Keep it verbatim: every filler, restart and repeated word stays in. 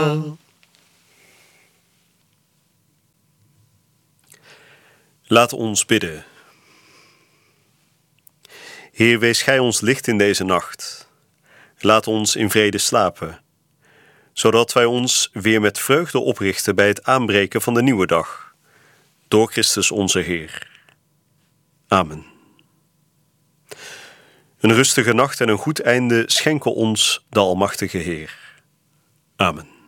Laat ons bidden. Heer, wees gij ons licht in deze nacht. Laat ons in vrede slapen, zodat wij ons weer met vreugde oprichten bij het aanbreken van de nieuwe dag. Door Christus onze Heer. Amen. Een rustige nacht en een goed einde schenken ons de Almachtige Heer. Amen.